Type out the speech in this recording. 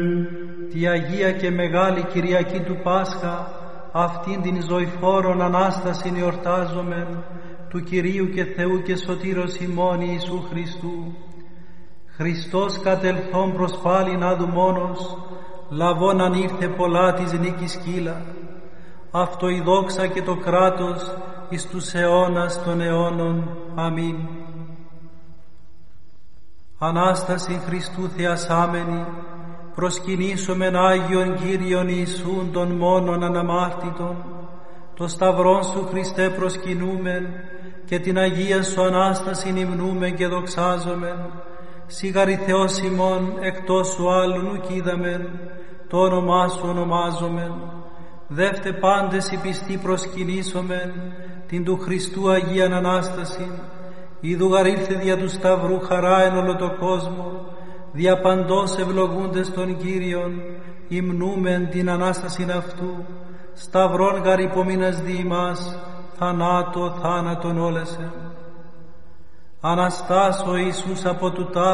Τη Αγία και Μεγάλη Κυριακή του Πάσχα, αυτήν την ζωηφόρον Ανάστασιν εορτάζομεν, του Κυρίου και Θεού και Σωτήρος ημών Ιησού Χριστού. Χριστός κατελθόν προς πάλιν άδου μόνος, λαβών αν ήρθε πολλά της νίκης κύλα. Αυτό η δόξα και το κράτος εις τους αιώνας των αιώνων. Αμήν. Ανάσταση Χριστού θεασάμενη, προσκυνήσομεν Άγιον Κύριον Ιησούν των μόνον αναμάρτητον, το Σταυρόν Σου Χριστέ προσκυνούμεν και την Αγία Σου Ανάστασιν υμνούμεν και δοξάζομεν. Σιγαρη Θεός ημών εκτός Σου άλλου ουκ είδαμεν, το όνομά Σου ονομάζομεν. Δεύτε πάντες οι πιστοί προσκυνήσομεν την του Χριστού Αγίαν Ανάστασιν, είδου γαρήλθε δια του Σταυρού χαρά εν όλο το κόσμο, δια παντός ευλογούντες τον Κύριον, υμνούμεν την Ανάστασιν αυτού, Σταυρόν γαρ υπομείνας δι' ημάς, θανάτο θάνατον όλεσεν. Αναστάς ο Ιησούς από του